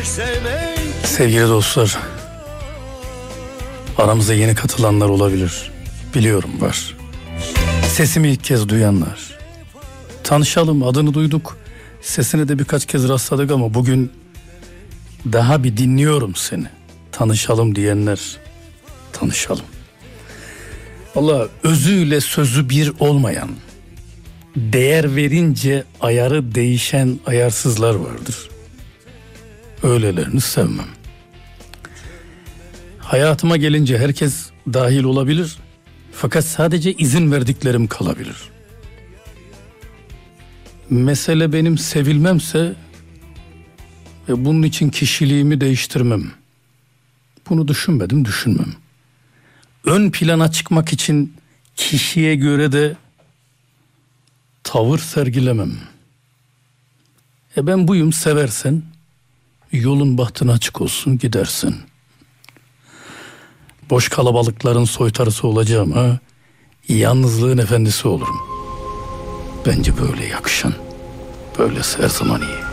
Sevgili dostlar, aramıza yeni katılanlar olabilir. Biliyorum var. Sesimi ilk kez duyanlar. Tanışalım, adını duyduk. Sesine de birkaç kez rastladık ama bugün daha bir dinliyorum seni. Tanışalım diyenler, tanışalım. Vallahi özüyle sözü bir olmayan, değer verince ayarı değişen ayarsızlar vardır. Öylelerini sevmem. Hayatıma gelince herkes dahil olabilir. Fakat sadece izin verdiklerim kalabilir. Mesele benim sevilmemse ve bunun için kişiliğimi değiştirmem. Bunu düşünmedim, düşünmem. Ön plana çıkmak için kişiye göre de tavır sergilemem. Ben buyum, seversen yolun bahtın açık olsun, gidersin. Boş kalabalıkların soytarısı olacağım ha. Yalnızlığın efendisi olurum. Bence böyle yakışan, böylesi her zaman iyi.